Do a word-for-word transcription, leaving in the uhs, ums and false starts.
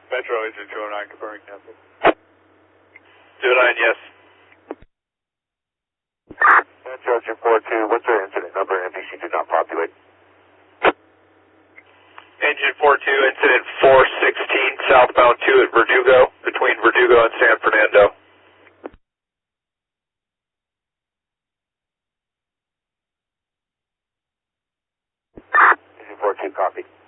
Metro Engine two oh nine confirming cancel. two oh nine, yes. Metro Engine four two, what's our incident number? N B C did not populate. Engine four two, incident four sixteen, southbound two at Verdugo, between Verdugo and San Fernando. Engine four two, copy.